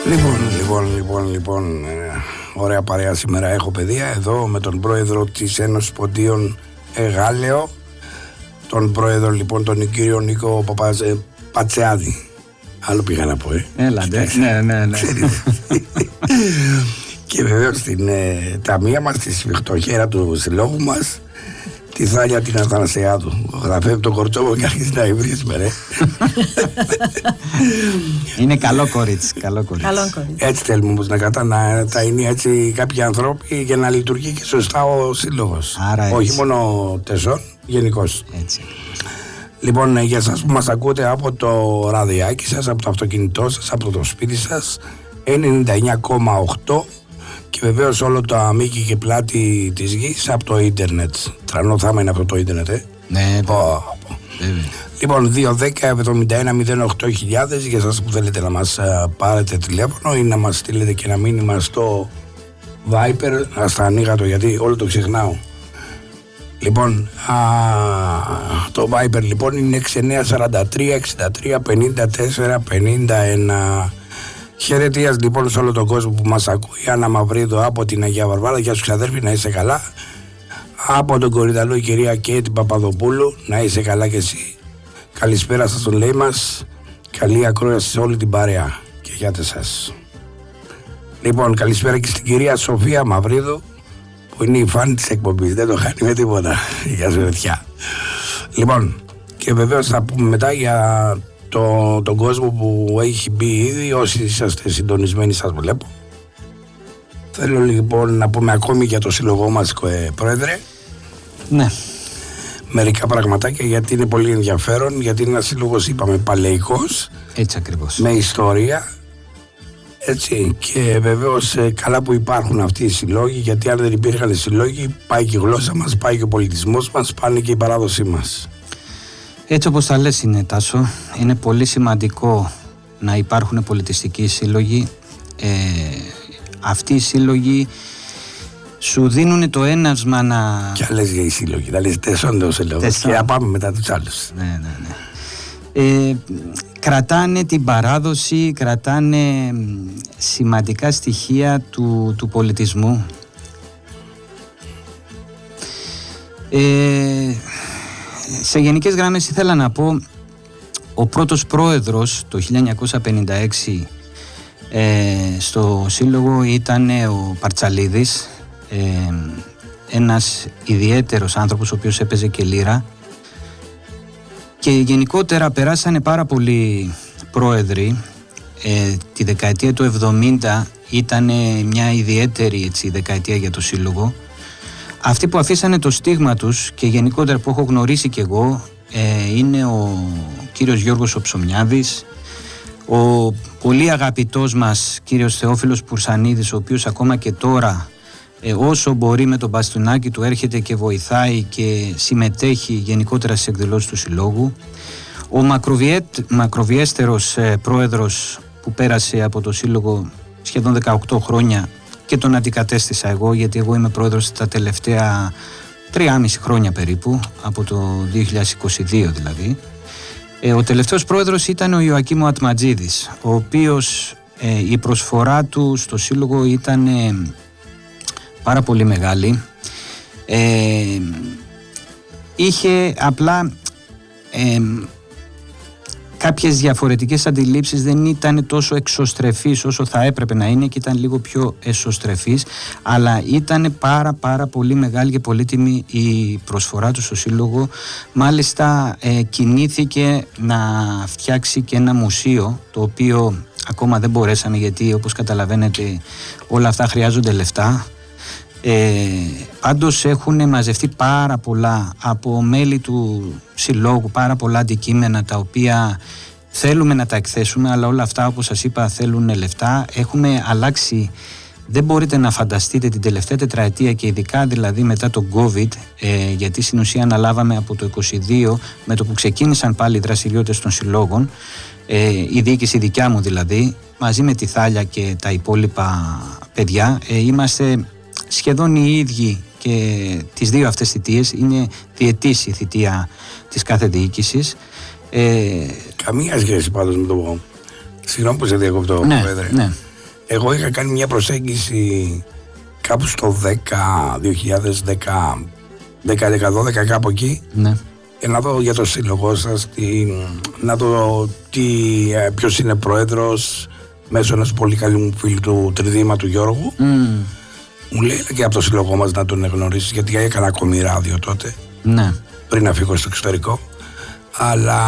Λοιπόν, ωραία παρέα σήμερα έχω, παιδιά, εδώ με τον πρόεδρο της Ένωσης Ποντίων Γάλεο, τον πρόεδρο λοιπόν τον κύριο Νίκο Πατσεάδη. Άλλο πήγα να πω, Έλατε, ναι. Και βεβαίως στην ταμεία μας, στη σφιχτοχέρα του συλλόγου μας, τη Θάλια την Αθανασιάδου. Γραφεύει τον Κορτσόβο και αρχίζει να υβρίσουμε, ρε. Είναι καλό κορίτσι. Έτσι θέλουμε όμως να τα είναι έτσι κάποιοι ανθρώποι για να λειτουργεί και σωστά ο σύλλογος. Όχι μόνο τεσσών, γενικώς. Έτσι. Λοιπόν, για σας που μας ακούτε από το ραδιάκι σας, από το αυτοκίνητό σας, από το σπίτι σας, 99,8 και βεβαίως όλο το αμίκι και πλάτη της γης από το ίντερνετ. Τρανό θα είναι αυτό το ίντερνετ, Ναι, Λοιπόν, 2-10-71-08 για σας που θέλετε να μας πάρετε τηλέφωνο ή να μας στείλετε και ένα μήνυμα στο Viper. Ας τα ανοίγα το, γιατί όλο το ξεχνάω. Λοιπόν, το Viper λοιπόν είναι 6943-63-54-51. Χαιρετίας λοιπόν σε όλο τον κόσμο που μας ακούει. Άννα Μαυρίδο από την Αγία Βαρβάρα, γεια σου ξαδέρφη, να είσαι καλά. Από τον Κορυδαλό η κυρία Κέτη Παπαδοπούλου, να είσαι καλά και εσύ. Καλησπέρα σας, τον λέει μας. Καλή ακρόαση σε όλη την παρέα και για σας. Λοιπόν, καλησπέρα και στην κυρία Σοφία Μαυρίδου, που είναι η φαν της εκπομπής, δεν το χάνει με τίποτα. Γεια σου παιδιά. Λοιπόν, και βεβαίως θα πούμε μετά για τον κόσμο που έχει μπει ήδη. Όσοι είσαστε συντονισμένοι σας βλέπω. Θέλω λοιπόν να πούμε ακόμη για το σύλλογό μας, πρόεδρε. Ναι. Μερικά πραγματάκια, γιατί είναι πολύ ενδιαφέρον, γιατί είναι ένας σύλλογος, είπαμε, παλαιικός. Έτσι ακριβώς. Με ιστορία. Έτσι, και βεβαίως καλά που υπάρχουν αυτοί οι συλλόγοι, γιατί αν δεν υπήρχαν οι συλλόγοι, πάει και η γλώσσα μας, πάει και ο πολιτισμός μας, πάνε και η παράδοσή μας. Έτσι όπως τα λες είναι, Τάσο, είναι πολύ σημαντικό να υπάρχουν πολιτιστικοί σύλλογοι. Αυτοί οι σύλλογοι σου δίνουν το έναυσμα να... Κι άλλες για οι σύλλογοι, θα λες τεσσόντο σύλλογος και να πάμε μετά τους άλλους. Ναι. Κρατάνε την παράδοση, κρατάνε σημαντικά στοιχεία του πολιτισμού. Σε γενικές γραμμές ήθελα να πω, ο πρώτος πρόεδρος το 1956 στο σύλλογο ήταν ο Παρτσαλίδης, ένας ιδιαίτερος άνθρωπος ο οποίος έπαιζε και λύρα, και γενικότερα περάσανε πάρα πολλοί πρόεδροι. Τη δεκαετία του 70 ήταν μια ιδιαίτερη δεκαετία για το σύλλογο. Αυτοί που αφήσανε το στίγμα τους και γενικότερα που έχω γνωρίσει και εγώ είναι ο κύριος Γιώργος ο Ψωμιάδης, ο πολύ αγαπητός μας κύριος Θεόφιλος Πουρσανίδης, ο οποίος ακόμα και τώρα όσο μπορεί με τον μπαστούνάκι του έρχεται και βοηθάει και συμμετέχει γενικότερα στις εκδηλώσεις του συλλόγου, ο μακροβιέστερος πρόεδρος που πέρασε από το σύλλογο σχεδόν 18 χρόνια και τον αντικατέστησα εγώ, γιατί εγώ είμαι πρόεδρος τα τελευταία 3,5 χρόνια περίπου, από το 2022 δηλαδή. Ο τελευταίος πρόεδρος ήταν ο Ιωακίμ Ατματζίδης, ο οποίος η προσφορά του στο σύλλογο ήταν πάρα πολύ μεγάλη. Είχε απλά κάποιες διαφορετικές αντιλήψεις, δεν ήταν τόσο εξωστρεφής όσο θα έπρεπε να είναι και ήταν λίγο πιο εσωστρεφής, αλλά ήταν πάρα πολύ μεγάλη και πολύτιμη η προσφορά του στο σύλλογο. Μάλιστα κινήθηκε να φτιάξει και ένα μουσείο, το οποίο ακόμα δεν μπορέσαμε, γιατί όπως καταλαβαίνετε όλα αυτά χρειάζονται λεφτά. Πάντως έχουν μαζευτεί πάρα πολλά από μέλη του συλλόγου, πάρα πολλά αντικείμενα τα οποία θέλουμε να τα εκθέσουμε, αλλά όλα αυτά, όπως σας είπα, θέλουν λεφτά. Έχουμε αλλάξει, δεν μπορείτε να φανταστείτε, την τελευταία τετραετία και ειδικά δηλαδή μετά το COVID, γιατί στην ουσία αναλάβαμε από το 22 με το που ξεκίνησαν πάλι οι δραστηριότητες των συλλόγων, η διοίκηση δικιά μου δηλαδή, μαζί με τη Θάλια και τα υπόλοιπα παιδιά, είμαστε σχεδόν οι ίδιοι και τις δύο αυτές θητείες. Είναι διετής η θητεία της κάθε διοίκησης. Καμία σχέση πάντως με το... Συγγνώμη που σε διακόπτω, ναι, Πρόεδρε. Ναι. Εγώ είχα κάνει μια προσέγγιση κάπου στο 2010-2012 κάπου εκεί, Ναι. για να δω για το σύλλογό σας, να δω ποιος είναι πρόεδρος, μέσω ενός πολύ καλού μου φίλου του Τριδήμα του Γιώργου. Μου λέει και από το σύλλογό μας να τον γνωρίσεις, γιατί έκανα ακόμη ράδιο τότε, Ναι. πριν να φύγω στο εξωτερικό. Αλλά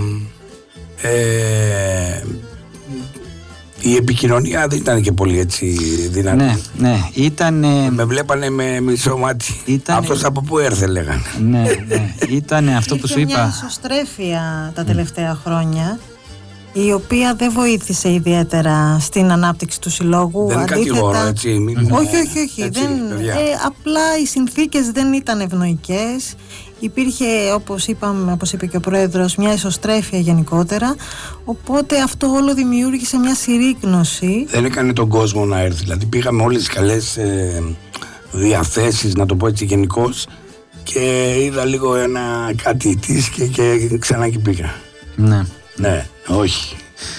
η επικοινωνία δεν ήταν και πολύ έτσι δυνατή. Ναι, ναι. Με βλέπανε με μισό μάτι. Αυτός από πού έρθε, λέγανε. Ναι, ναι. Ήταν αυτό που σου είπα. Είχε μια ισοστρέφεια τα τελευταία χρόνια, η οποία δεν βοήθησε ιδιαίτερα στην ανάπτυξη του συλλόγου. Δεν κατηγορώ, έτσι. Όχι. Έτσι, απλά οι συνθήκες δεν ήταν ευνοϊκές. Υπήρχε, όπως είπε και ο Πρόεδρος, μια ισοστρέφεια γενικότερα. Οπότε αυτό όλο δημιούργησε μια συρρίκνωση. Δεν έκανε τον κόσμο να έρθει. Δηλαδή πήγαμε όλες τις καλές διαθέσεις, να το πω έτσι γενικώς, και είδα λίγο κάτι της και ξανά και πήγα. Ναι. Ναι, όχι.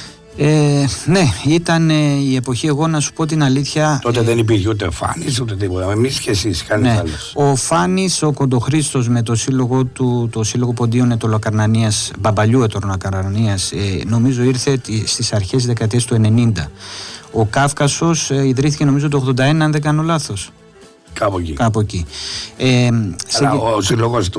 Ναι, ήταν η εποχή, εγώ να σου πω την αλήθεια. Τότε δεν υπήρχε ούτε Φάνης ούτε τίποτα. Εμείς και εσείς, κανείς άλλος. Ο Φάνης, ο Κοντοχρήστος με το σύλλογο του, το Σύλλογο Ποντίων Ετωλοκαρνανίας, Μπαμπαλιού Ετωλοκαρνανίας, νομίζω ήρθε στις αρχές της δεκαετίας του 90. Ο Κάφκασος ιδρύθηκε νομίζω το 81, αν δεν κάνω λάθος. Κάπου εκεί. Αλλά ο σύλλογος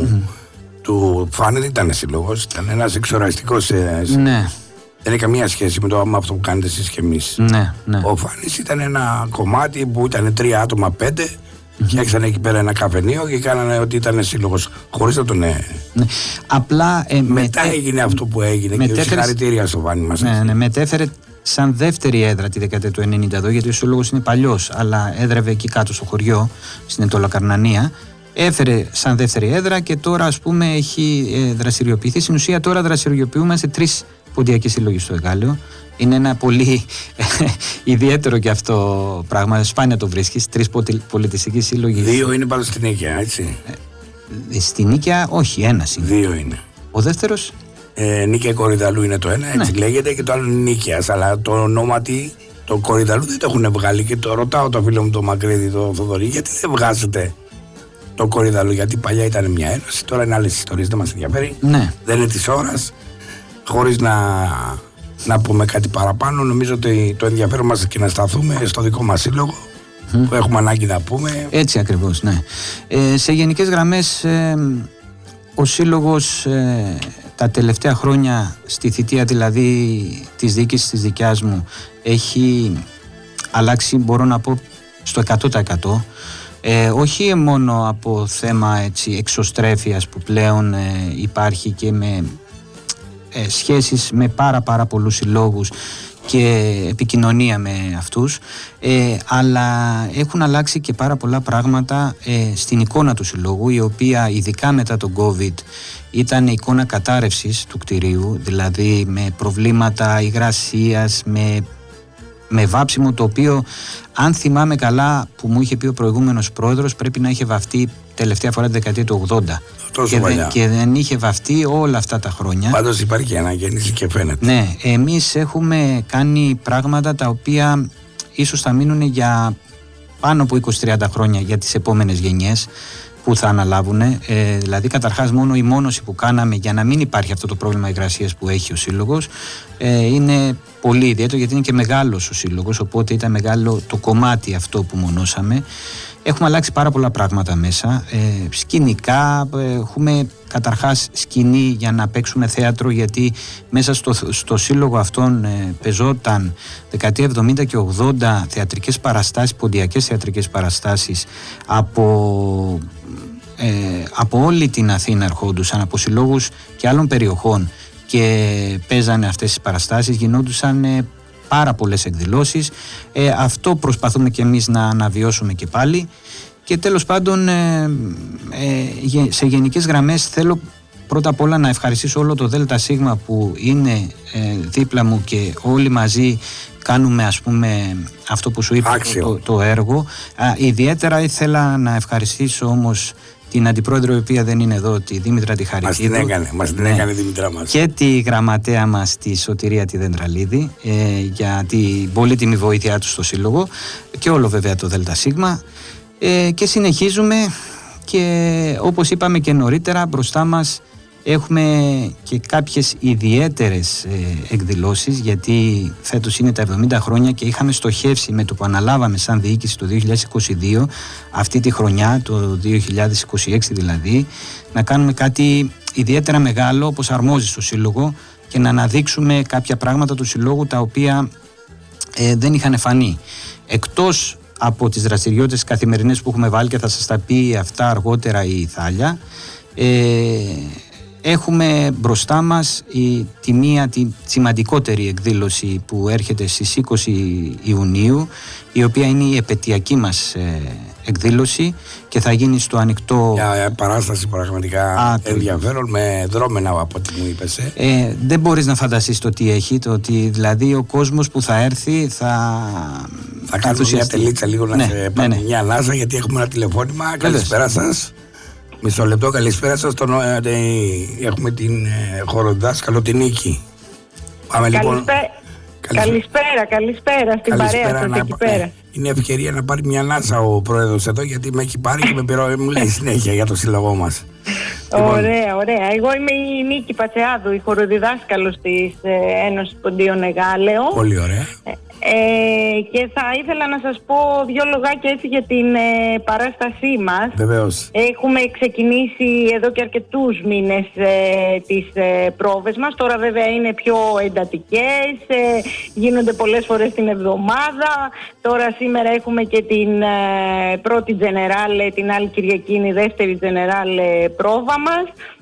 του Φάνη δεν ήταν σύλλογος, ήταν ένας εξοραστικός. Ναι. Δεν έχει καμία σχέση με αυτό που κάνετε εσείς και εμείς. Ναι, ναι. Ο Φάνης ήταν ένα κομμάτι που ήταν 3 άτομα, 5, φτιάξανε εκεί πέρα ένα καφενείο και κάνανε ότι ήταν σύλλογος, χωρίς να τον. Ναι. Απλά. Μετά έγινε αυτό που έγινε και συγχαρητήρια στο Φάνη μας. Ναι, μετέφερε σαν δεύτερη έδρα τη δεκαετία του 90 εδώ, γιατί ο σύλλογος είναι παλιός, αλλά έδρευε εκεί κάτω στο χωριό, στην Ετωλοκαρνανία. Έφερε σαν δεύτερη έδρα και τώρα, ας πούμε, έχει δραστηριοποιηθεί. Στην ουσία τώρα δραστηριοποιούμαστε 3 ποντιακοί σύλλογοι στο Εγάλεο. Είναι ένα πολύ ιδιαίτερο και αυτό πράγμα. Σπάνια το βρίσκεις. 3 πολιτιστικοί σύλλογοι. 2 είναι πάνω στην Νίκαια, έτσι. Στην Νίκαια, όχι, 1 είναι. 2 είναι. Ο δεύτερος. Νίκαια Κορυδαλού είναι το ένα, έτσι λέγεται, και το άλλο είναι Νίκαιας. Αλλά το ονόματι, το Κορυδαλού δεν το έχουν βγάλει και το ρωτάω το φίλο μου το Μακρύδη, το Θοδωρή, γιατί δεν βγάζετε το Κορυδαλού, γιατί παλιά ήταν μια ένωση, τώρα είναι άλλες ιστορίες, δεν μας ενδιαφέρει. Ναι. Δεν είναι της ώρας. Χωρίς να πούμε κάτι παραπάνω, νομίζω ότι το ενδιαφέρον μας και να σταθούμε στο δικό μας σύλλογο που έχουμε ανάγκη να πούμε. Έτσι ακριβώς, ναι. Σε γενικές γραμμές, ο σύλλογος τα τελευταία χρόνια, στη θητεία δηλαδή της διοίκησης της δικιάς μου, έχει αλλάξει, μπορώ να πω, στο 100%. Όχι μόνο από θέμα εξωστρέφειας που πλέον υπάρχει και με σχέσεις με πάρα πολλούς συλλόγους και επικοινωνία με αυτούς, αλλά έχουν αλλάξει και πάρα πολλά πράγματα στην εικόνα του συλλόγου, η οποία ειδικά μετά τον COVID ήταν εικόνα κατάρρευσης του κτηρίου, δηλαδή με προβλήματα υγρασίας, με βάψιμο, το οποίο, αν θυμάμαι καλά, που μου είχε πει ο προηγούμενος πρόεδρος, πρέπει να είχε βαφτεί τελευταία φορά τη δεκαετία του 80 και δεν είχε βαφτεί όλα αυτά τα χρόνια. Πάντως υπάρχει αναγέννηση και φαίνεται. Ναι, εμείς έχουμε κάνει πράγματα τα οποία ίσως θα μείνουν για πάνω από 20-30 χρόνια για τις επόμενες γενιές που θα αναλάβουν. Δηλαδή, καταρχάς, μόνο η μόνωση που κάναμε για να μην υπάρχει αυτό το πρόβλημα υγρασίας που έχει ο σύλλογος είναι πολύ ιδιαίτερο, γιατί είναι και μεγάλος ο σύλλογος, οπότε ήταν μεγάλο το κομμάτι αυτό που μονώσαμε. Έχουμε αλλάξει πάρα πολλά πράγματα μέσα. Σκηνικά, έχουμε καταρχάς σκηνή για να παίξουμε θέατρο, γιατί μέσα στο σύλλογο αυτόν πεζόταν δεκαετία 70 και 80 θεατρικές παραστάσεις, ποντιακές θεατρικές παραστάσεις από όλη την Αθήνα ερχόντουσαν, από συλλόγους και άλλων περιοχών και παίζανε αυτές τις παραστάσεις, γινόντουσαν πάρα πολλές εκδηλώσεις. Αυτό προσπαθούμε και εμείς να αναβιώσουμε και πάλι. Και τέλος πάντων, σε γενικές γραμμές, θέλω πρώτα απ' όλα να ευχαριστήσω όλο το ΔΣ που είναι δίπλα μου και όλοι μαζί κάνουμε, ας πούμε, αυτό που σου είπα, το έργο. Ιδιαίτερα ήθελα να ευχαριστήσω όμως την αντιπρόεδρο, η οποία δεν είναι εδώ, τη Δήμητρα τη Χαριτίδου. Μας την έκανε η Δήμητρα μας. Και τη γραμματέα μας, τη Σωτηρία τη Δεντραλίδη, για την πολύτιμη βοήθειά του στο Σύλλογο και όλο βέβαια το ΔΣ. Και συνεχίζουμε, και όπως είπαμε και νωρίτερα, μπροστά μας έχουμε και κάποιες ιδιαίτερες εκδηλώσεις, γιατί φέτος είναι τα 70 χρόνια και είχαμε στοχεύσει με το που αναλάβαμε σαν διοίκηση το 2022, αυτή τη χρονιά, το 2026 δηλαδή, να κάνουμε κάτι ιδιαίτερα μεγάλο όπως αρμόζει στο Σύλλογο και να αναδείξουμε κάποια πράγματα του Συλλόγου τα οποία δεν είχαν φανεί. Εκτός από τις δραστηριότητες καθημερινές που έχουμε βάλει, και θα σας τα πει αυτά αργότερα η Θάλια, έχουμε μπροστά μας τη σημαντικότερη εκδήλωση που έρχεται στις 20 Ιουνίου, η οποία είναι η επετειακή μας εκδήλωση και θα γίνει στο ανοιχτό. Μια παράσταση πραγματικά ενδιαφέρον, με δρόμενα από ό,τι μου είπες. Δεν μπορείς να φανταστείς το τι έχει, το ότι δηλαδή ο κόσμος που θα έρθει θα κάνουμε μια τελίτσα λίγο, να σε πάρει μια ανάσα, γιατί έχουμε ένα τηλεφώνημα. Καλησπέρα σας. Μισό λεπτό, καλησπέρα σας. Έχουμε την χοροδάσκαλο την Νίκη. Πάμε λοιπόν. Καλησπέρα στην παρέα σας εκεί πέρα. Είναι ευκαιρία να πάρει μια ανάσα ο πρόεδρος εδώ, γιατί με έχει πάρει και μου λέει συνέχεια για το σύλλογό μας. Ωραία. Εγώ είμαι η Νίκη Πατσεάδου, η χοροδιδάσκαλος της Ένωσης Ποντίων Εγάλεο. Πολύ ωραία. Και θα ήθελα να σας πω δύο λογάκια έτσι για την παράστασή μας. Βεβαίως. Έχουμε ξεκινήσει εδώ και αρκετούς μήνες τις πρόβες μας. Τώρα βέβαια είναι πιο εντατικές, γίνονται πολλές φορές την εβδομάδα. Τώρα σήμερα έχουμε και την πρώτη Τζενεράλε, την άλλη Κυριακή είναι η δεύτερη Τζενεράλε πρόβα μας.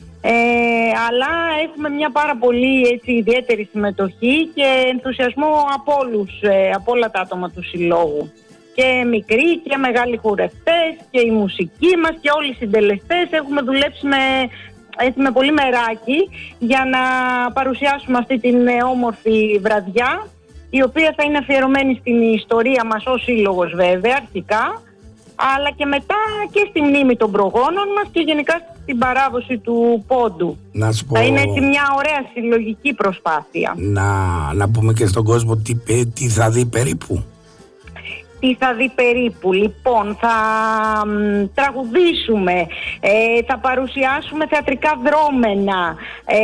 Αλλά έχουμε μια πάρα πολύ ιδιαίτερη συμμετοχή και ενθουσιασμό από όλα τα άτομα του Συλλόγου. Και μικροί και μεγάλοι χορευτές και η μουσική μας και όλοι οι συντελεστές έχουμε δουλέψει με πολύ μεράκι για να παρουσιάσουμε αυτή την όμορφη βραδιά, η οποία θα είναι αφιερωμένη στην ιστορία μας ως Σύλλογος βέβαια αρχικά, αλλά και μετά και στη μνήμη των προγόνων μας και γενικά στην παράδοση του πόντου. Θα είναι έτσι μια ωραία συλλογική προσπάθεια. Να πούμε και στον κόσμο τι θα δει περίπου. Τι θα δει περίπου. Λοιπόν, θα τραγουδήσουμε, θα παρουσιάσουμε θεατρικά δρόμενα,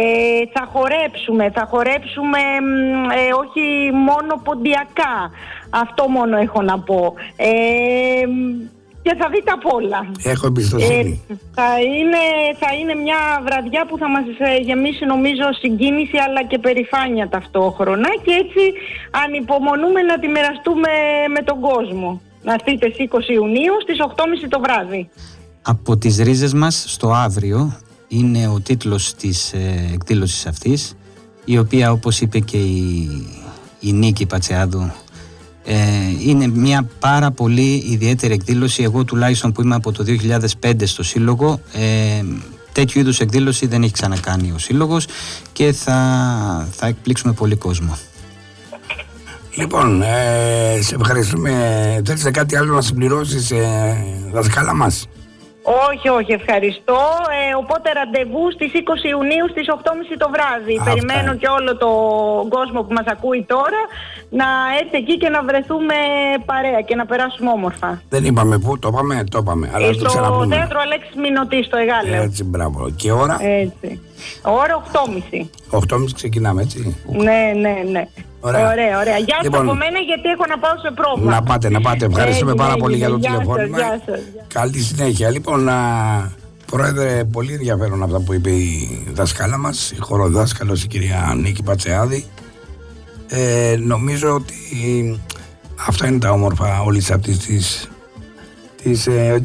θα χορέψουμε όχι μόνο ποντιακά. Αυτό μόνο έχω να πω. Και θα δείτε απ' όλα. Έχω εμπιστοσύνη. Θα είναι μια βραδιά που θα μας γεμίσει νομίζω συγκίνηση αλλά και περηφάνεια ταυτόχρονα, και έτσι ανυπομονούμε να τη μοιραστούμε με τον κόσμο. Να έρθετε στις 20 Ιουνίου στις 8.30 το βράδυ. Από τις ρίζες μας στο αύριο είναι ο τίτλος της εκδήλωσης αυτής, η οποία, όπως είπε και η Νίκη Πατσεάδου, είναι μια πάρα πολύ ιδιαίτερη εκδήλωση. Εγώ τουλάχιστον που είμαι από το 2005 στο Σύλλογο, τέτοιου είδους εκδήλωση δεν έχει ξανακάνει ο Σύλλογος και θα εκπλήξουμε πολύ κόσμο. Λοιπόν, σε ευχαριστούμε. Θέλεις κάτι άλλο να συμπληρώσεις, δασκάλα μας? Όχι, ευχαριστώ. Οπότε ραντεβού στις 20 Ιουνίου στις 8.30 το βράδυ. Περιμένω και όλο τον κόσμο που μας ακούει τώρα να έρθει εκεί και να βρεθούμε παρέα και να περάσουμε όμορφα. Δεν είπαμε πού, το είπαμε. Αλλά στο θέατρο Αλέξης Μινωτή στο Εγάλεο. Έτσι, μπράβο. Και ώρα? Έτσι. Ώρα 8.30. 8.30 ξεκινάμε, έτσι. Ναι. Ωραία. Γεια σας από μένα, γιατί έχω να πάω σε πρόβα. Να πάτε. Ευχαριστούμε πάρα πολύ για το τηλεφώνημα. Καλή συνέχεια. Λοιπόν, Πρόεδρε, πολύ ενδιαφέρον αυτά που είπε η δασκάλα μας, η χοροδάσκαλος, η κυρία Νίκη Πατσεάδη. Νομίζω ότι αυτά είναι τα όμορφα όλης αυτής της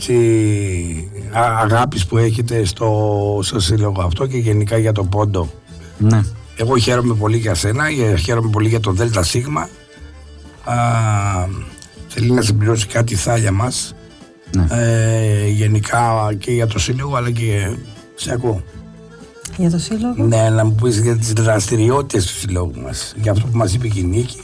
αγάπης που έχετε στο σύλλογο αυτό και γενικά για το πόντο. Ναι. Εγώ χαίρομαι πολύ για σένα, χαίρομαι πολύ για το ΔΣ. Θέλει να συμπληρώσει κάτι η Θάλια μας, ναι. Γενικά και για το σύλλογο, αλλά και σε ακούω. Για το σύλλογο? Ναι, να μου πεις για τις δραστηριότητες του συλλόγου μας, για αυτό που μας είπε και η Νίκη.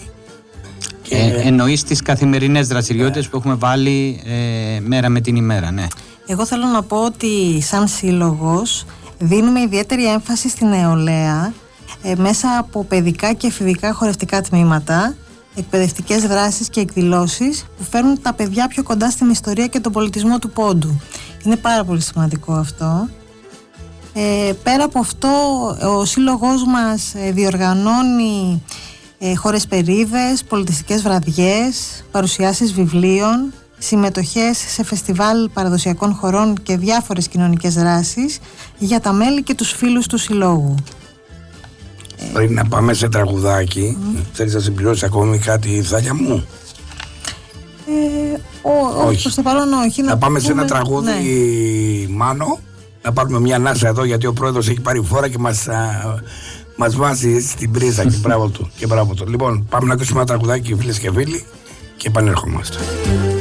Εννοείς τις καθημερινές δραστηριότητες που έχουμε βάλει μέρα με την ημέρα, ναι. Εγώ θέλω να πω ότι σαν σύλλογος δίνουμε ιδιαίτερη έμφαση στην νεολαία μέσα από παιδικά και εφηβικά χορευτικά τμήματα, εκπαιδευτικές δράσεις και εκδηλώσεις που φέρνουν τα παιδιά πιο κοντά στην ιστορία και τον πολιτισμό του Πόντου. Είναι πάρα πολύ σημαντικό αυτό. Πέρα από αυτό, ο σύλλογός μας διοργανώνει χορεσπερίδες, πολιτιστικές βραδιές, παρουσιάσεις βιβλίων, συμμετοχές σε φεστιβάλ παραδοσιακών χορών και διάφορες κοινωνικές δράσεις για τα μέλη και τους φίλους του συλλόγου. Πριν να πάμε σε τραγουδάκι, θέλεις να συμπληρώσεις ακόμη κάτι, Θάλια μου? Όχι, προς το παρόν όχι. Να πάμε σε ένα τραγούδι, ναι. Μάνο, να πάρουμε μια ανάσα εδώ, γιατί ο πρόεδρος έχει πάρει φόρα και μας βάζει στην πρίζα και μπράβο του. Λοιπόν, πάμε να ακούσουμε ένα τραγουδάκι, φίλες και φίλοι, και επανέρχομαστε.